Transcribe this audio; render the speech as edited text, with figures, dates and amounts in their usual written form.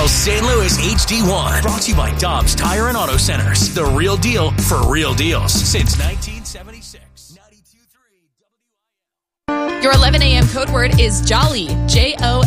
WIL St. Louis HD1. Brought to you by Dobbs Tire and Auto Centers. The real deal for real deals since 1976. 92.3 WIL. Your 11 a.m. code word is Jolly, Jolly.